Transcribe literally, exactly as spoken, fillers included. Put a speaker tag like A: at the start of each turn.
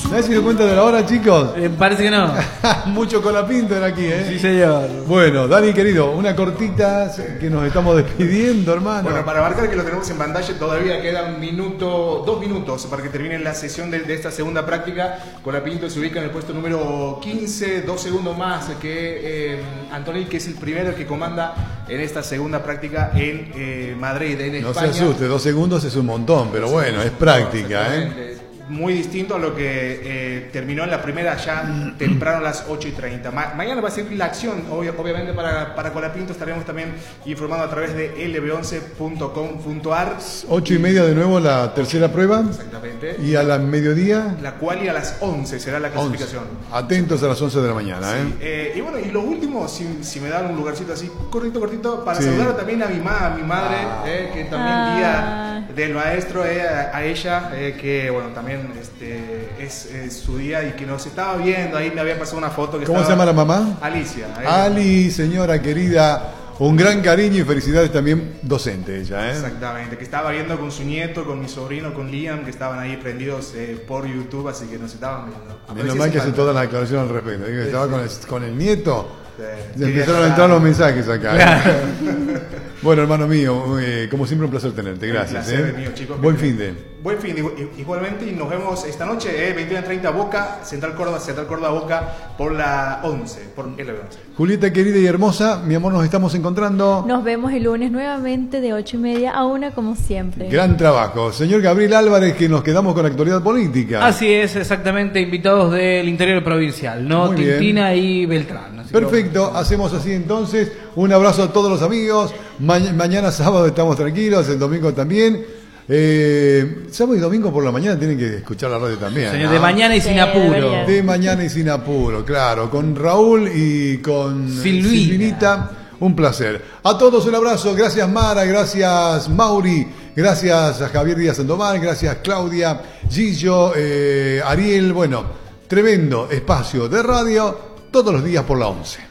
A: ¿Nadie se dio cuenta de la hora, chicos?
B: Eh, parece que no.
A: Mucho colapinto en aquí, ¿eh?
B: Sí, señor.
A: Bueno, Dani, querido, una cortita que nos estamos despidiendo, hermano.
C: Bueno, para marcar que lo tenemos en pantalla, todavía queda un minuto, dos minutos para que termine la sesión de, de esta segunda práctica. Colapinto se ubica en el puesto número quince, dos segundos más que eh, Antonio, que es el primero que comanda en esta segunda práctica en eh, Madrid, en
A: No
C: España.
A: se asuste, dos segundos es un montón, pero bueno, es práctica, ¿eh?
C: Muy distinto a lo que eh, terminó en la primera ya temprano a las ocho y treinta. Ma mañana va a ser la acción, obvio, obviamente para, para Colapinto estaremos también informando a través de L B once punto com punto ar.
A: Ocho y media de nuevo la tercera prueba.
C: Exactamente.
A: Y a la mediodía.
C: La cual y a las once será la clasificación.
A: once. Atentos a las once de la mañana,
C: Sí.
A: ¿eh?
C: Eh, y bueno, y lo último, si, si me dan un lugarcito así, cortito, cortito, para
A: Sí.
C: saludar también a mi mamá, a mi madre,
A: Ah.
C: eh, que también
D: Ah.
C: día del maestro, eh, a, a ella, eh, que bueno, también este, es, es su día y que nos estaba viendo, ahí me había pasado una foto. Que
A: ¿Cómo se
C: estaba-
A: llama la mamá?
C: Alicia. eh.
A: Ali, señora querida, un gran cariño y felicidades también docente ella, ¿eh?
C: Exactamente, que estaba viendo con su nieto, con mi sobrino, con Liam, que estaban ahí prendidos eh, por YouTube, así que nos estaban viendo.
A: Menos
C: Aprecio
A: mal que
C: esa
A: hace
C: falta.
A: todas las declaraciones al respecto. Digo, estaba con el, con el nieto.
C: Sí.
A: Y empezaron a entrar los mensajes acá. ¿eh? Bueno, hermano mío, eh, como siempre un placer tenerte. Gracias.
C: Un placer
A: ¿eh?
C: mío, chicos.
A: Buen fin de.
C: Buen fin, igu- igualmente, y nos vemos esta noche, eh, veintiuno treinta Boca, Central Córdoba, Central Córdoba Boca, por la once, por L B once.
A: Julieta, querida y hermosa, mi amor, nos estamos encontrando.
D: Nos vemos el lunes nuevamente de ocho y media a una como siempre.
A: Gran trabajo. Señor Gabriel Álvarez, que nos quedamos con la actualidad política.
B: Así es, exactamente, invitados del interior provincial, ¿no?
A: Muy bien.
B: Tintina y Beltrán. Así que
A: Perfecto, hacemos así entonces. Un abrazo a todos los amigos. Ma- mañana sábado estamos tranquilos, el domingo también. Eh, sábado y domingo por la mañana tienen que escuchar la radio también.
B: Señor,
A: ¿no?
B: de mañana y sin
D: Sí,
B: apuro.
D: debería.
A: De mañana y sin apuro, claro. Con Raúl y con
B: Silvina.
A: Silvinita. Un placer. A todos un abrazo. Gracias Mara, gracias Mauri, gracias a Javier Díaz Sandoval, gracias Claudia, Gillo, eh, Ariel. Bueno, tremendo espacio de radio todos los días por la once.